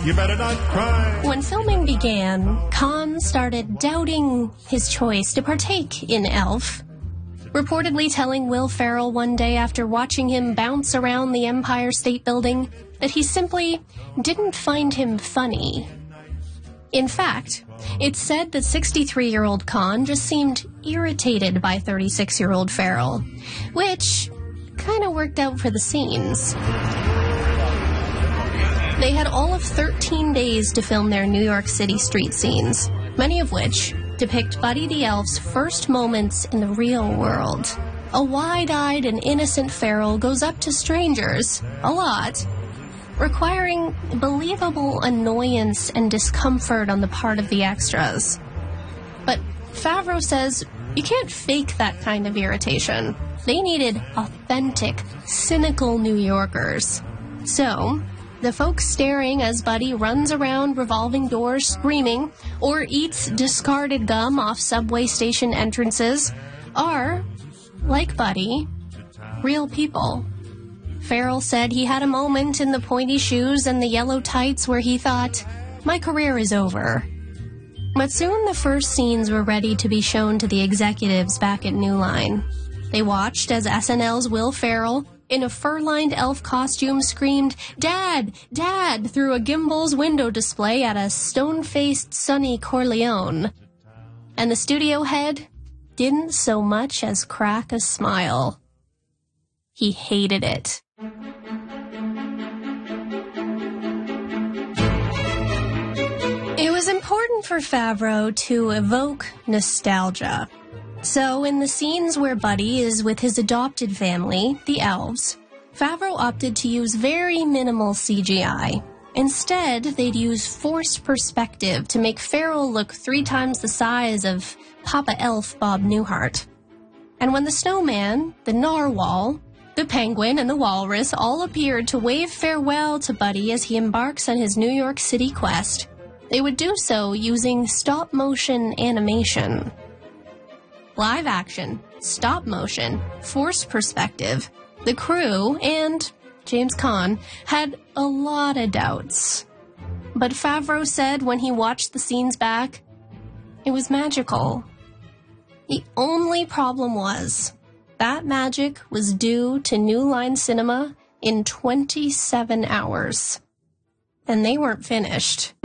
You better not cry. When filming began, Khan started doubting his choice to partake in Elf, reportedly telling Will Ferrell one day after watching him bounce around the Empire State Building that he simply didn't find him funny. In fact, it's said that 63-year-old Khan just seemed irritated by 36-year-old Ferrell, which kind of worked out for the scenes. They had all of 13 days to film their New York City street scenes, many of which depict Buddy the Elf's first moments in the real world. A wide-eyed and innocent Ferrell goes up to strangers, a lot, requiring believable annoyance and discomfort on the part of the extras. But Favreau says you can't fake that kind of irritation. They needed authentic, cynical New Yorkers. So the folks staring as Buddy runs around revolving doors screaming or eats discarded gum off subway station entrances are, like Buddy, real people. Ferrell said he had a moment in the pointy shoes and the yellow tights where he thought, my career is over. But soon the first scenes were ready to be shown to the executives back at New Line. They watched as SNL's Will Ferrell, in a fur-lined elf costume, screamed, "Dad! Dad!" through a gimbal's window display at a stone-faced Sonny Corleone. And the studio head didn't so much as crack a smile. He hated it. It was important for Favreau to evoke nostalgia. So, in the scenes where Buddy is with his adopted family, the Elves, Favreau opted to use very minimal CGI. Instead, they'd use forced perspective to make Ferrell look 3 times the size of Papa Elf Bob Newhart. And when the snowman, the narwhal, the penguin, and the walrus all appeared to wave farewell to Buddy as he embarks on his New York City quest, they would do so using stop-motion animation. Live action, stop motion, forced perspective. The crew and James Caan had a lot of doubts. But Favreau said when he watched the scenes back, it was magical. The only problem was that magic was due to New Line Cinema in 27 hours. And they weren't finished.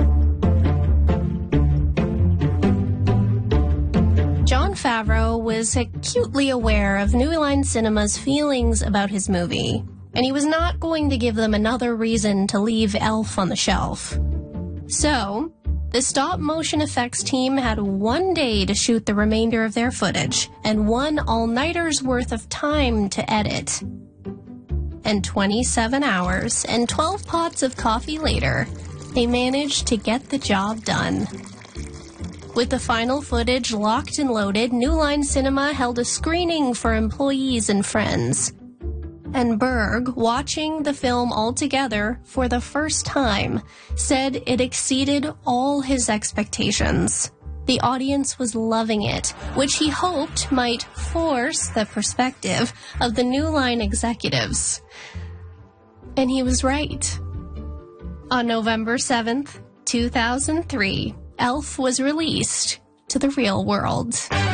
Jon Favreau was acutely aware of New Line Cinema's feelings about his movie, and he was not going to give them another reason to leave Elf on the shelf. So, the stop-motion effects team had 1 day to shoot the remainder of their footage, and 1 all-nighter's worth of time to edit. And 27 hours and 12 pots of coffee later, they managed to get the job done. With the final footage locked and loaded, New Line Cinema held a screening for employees and friends. And Berg, watching the film all together for the first time, said it exceeded all his expectations. The audience was loving it, which he hoped might force the perspective of the New Line executives. And he was right. On November 7th, 2003, Elf was released to the real world.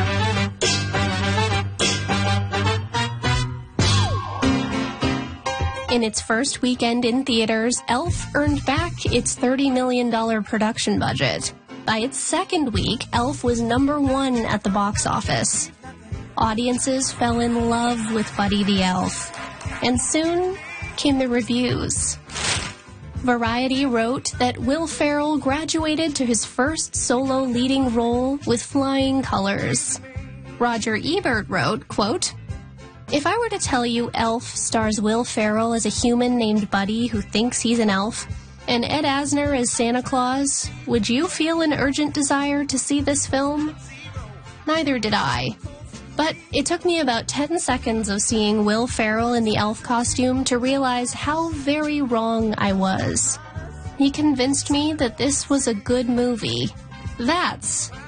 In its first weekend in theaters, Elf earned back its $30 million production budget. By its second week, Elf was #1 at the box office. Audiences fell in love with Buddy the Elf, and soon came the reviews. Variety wrote that Will Ferrell graduated to his first solo leading role with flying colors. Roger Ebert wrote, quote, "If I were to tell you Elf stars Will Ferrell as a human named Buddy who thinks he's an elf, and Ed Asner as Santa Claus, would you feel an urgent desire to see this film? Neither did I. But it took me about 10 seconds of seeing Will Ferrell in the elf costume to realize how very wrong I was. He convinced me that this was a good movie. That's